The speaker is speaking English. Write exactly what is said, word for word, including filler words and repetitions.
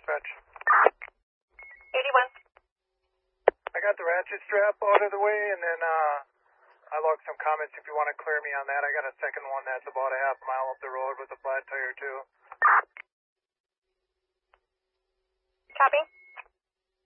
dispatch. eighty-one. I got the ratchet strap out of the way, and then uh, I logged some comments if you want to clear me on that. I got a second one that's about a half mile up the road with a flat tire, too. Copy.